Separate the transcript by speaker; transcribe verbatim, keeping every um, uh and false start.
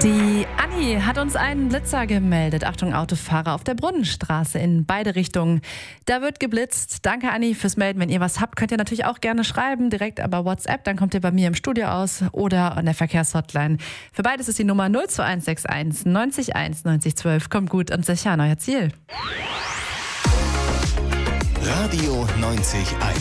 Speaker 1: Die Anni hat uns einen Blitzer gemeldet. Achtung, Autofahrer auf der Brunnenstraße in beide Richtungen. Da wird geblitzt. Danke, Anni, fürs Melden. Wenn ihr was habt, könnt ihr natürlich auch gerne schreiben, direkt aber WhatsApp. Dann kommt ihr bei mir im Studio aus oder an der Verkehrshotline. Für beides ist die Nummer null zwei eins sechs eins neunzig eins neunzig zwölf. Kommt gut und sicher an euer Ziel.
Speaker 2: Radio neunzig eins.